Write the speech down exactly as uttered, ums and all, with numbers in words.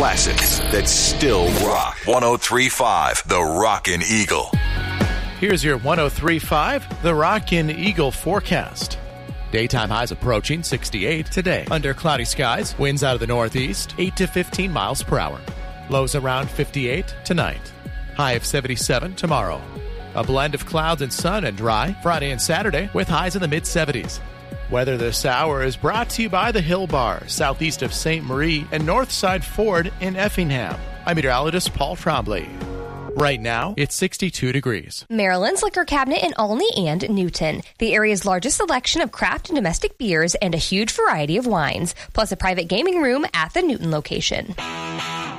classics that still rock. one oh three point five The Rockin' Eagle. Here's your one oh three point five The Rockin' Eagle forecast. Daytime highs approaching sixty-eight today. Under cloudy skies, winds out of the northeast, eight to fifteen miles per hour. Lows around fifty-eight tonight. High of seventy-seven tomorrow. A blend of clouds and sun and dry Friday and Saturday with highs in the mid-seventies. Weather this hour is brought to you by the Hill Bar, southeast of Saint Marie and Northside Ford in Effingham. I'm meteorologist Paul Trombley. Right now, it's sixty-two degrees. Maryland's Liquor Cabinet in Olney and Newton. The area's largest selection of craft and domestic beers and a huge variety of wines, plus a private gaming room at the Newton location.